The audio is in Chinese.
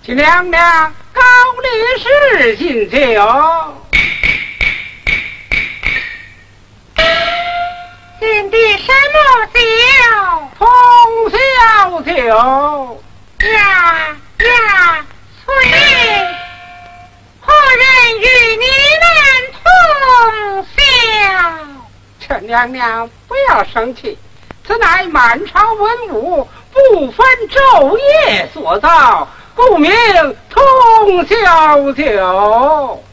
秦娘娘高力士敬酒。 敬的什么酒？ 通宵酒。 呀，崔，何人与你们通宵？ 陈娘娘不要生气，此乃满朝文武不分昼夜所造，故名通宵酒。